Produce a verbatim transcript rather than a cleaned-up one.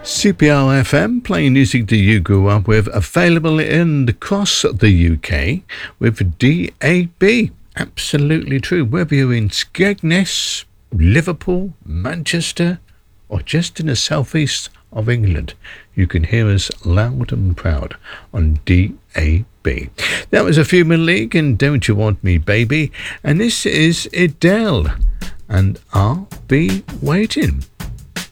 C P R F M, playing music that you grew up with, available in across the U K with D A B. Absolutely true. Whether you're in Skegness, Liverpool, Manchester, or just in the southeast of England, you can hear us loud and proud on D A B. That was a Human League and Don't You Want Me Baby, and this is Adele and I'll Be Waiting.